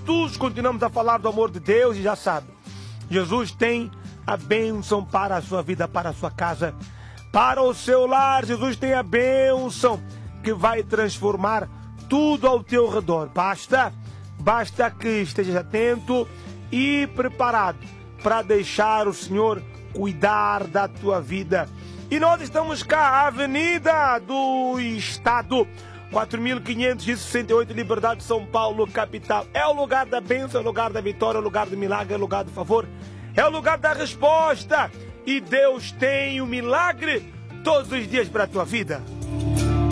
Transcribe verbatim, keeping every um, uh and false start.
juntos, continuamos a falar do amor de Deus e já sabe, Jesus tem a bênção para a sua vida, para a sua casa, para o seu lar. Jesus tem a bênção que vai transformar tudo ao teu redor. Basta, basta que estejas atento e preparado para deixar o Senhor cuidar da tua vida. E nós estamos cá, Avenida do Estado, quatro mil quinhentos e sessenta e oito, Liberdade, São Paulo, capital. É o lugar da bênção, é o lugar da vitória, é o lugar do milagre, é o lugar do favor, é o lugar da resposta. E Deus tem o milagre todos os dias para a tua vida.